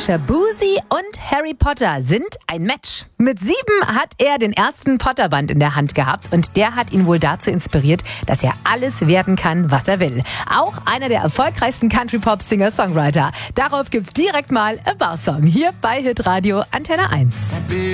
Shaboozey und Harry Potter sind ein Match. Mit 7 hat er den ersten Potterband in der Hand gehabt und der hat ihn wohl dazu inspiriert, dass er alles werden kann, was er will. Auch einer der erfolgreichsten Country-Pop-Singer-Songwriter. Darauf gibt's direkt mal a Bar-Song hier bei Hitradio Antenne 1.